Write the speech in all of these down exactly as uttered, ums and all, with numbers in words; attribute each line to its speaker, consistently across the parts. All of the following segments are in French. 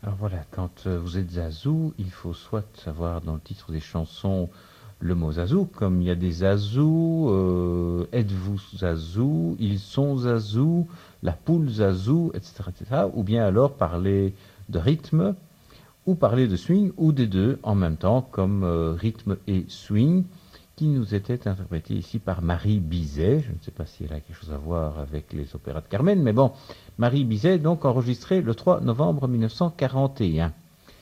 Speaker 1: Alors voilà, quand euh, vous êtes Zazou, il faut soit savoir dans le titre des chansons le mot Zazou, comme il y a des Zazou, euh, êtes-vous Zazou, ils sont Zazou, la poule Zazou, et cetera, et cetera. Ou bien alors parler de rythme, ou parler de swing, ou des deux en même temps, comme euh, rythme et swing, qui nous était interprété ici par Marie Bizet. Je ne sais pas si elle a quelque chose à voir avec les opéras de Carmen, mais bon, Marie Bizet, donc enregistré le trois novembre mille neuf cent quarante et un.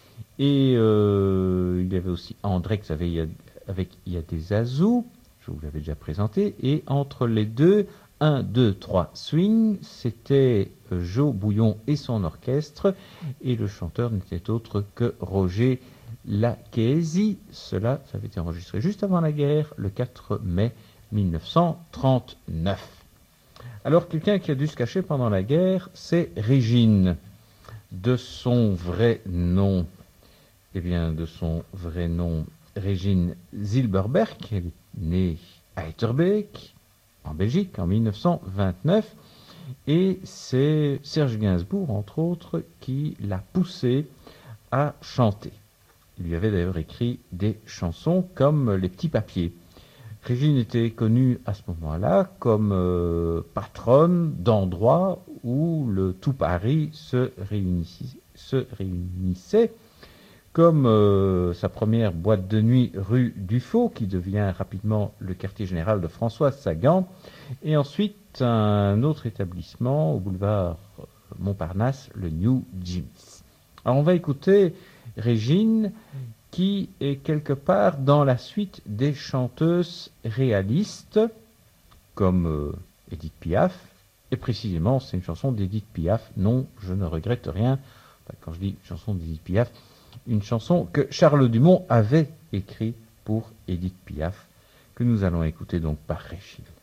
Speaker 1: Et euh, il y avait aussi Andrex avec, avec Il y a des Azous, je vous l'avais déjà présenté, et entre les deux, un, deux, trois, swing, c'était Joe Bouillon et son orchestre, et le chanteur n'était autre que Roger Laquesi. Cela, ça avait été enregistré juste avant la guerre, le quatre mai mille neuf cent trente-neuf. Alors, quelqu'un qui a dû se cacher pendant la guerre, c'est Régine. De son vrai nom, eh bien, de son vrai nom, Régine Zilberberg, elle est née à Etterbeek, en Belgique, en mille neuf cent vingt-neuf, et c'est Serge Gainsbourg, entre autres, qui l'a poussée à chanter. Il lui avait d'ailleurs écrit des chansons comme Les Petits Papiers. Régine était connue à ce moment-là comme euh, patronne d'endroits où le tout Paris se réunissait, se réunissait comme euh, sa première boîte de nuit rue Dufaux, qui devient rapidement le quartier général de François Sagan, et ensuite un autre établissement au boulevard Montparnasse, le New Jims. Alors on va écouter Régine, qui est quelque part dans la suite des chanteuses réalistes, comme euh, Édith Piaf, et précisément c'est une chanson d'Édith Piaf, Non, je ne regrette rien. Enfin, quand je dis chanson d'Édith Piaf, une chanson que Charles Dumont avait écrite pour Édith Piaf, que nous allons écouter donc par Régine.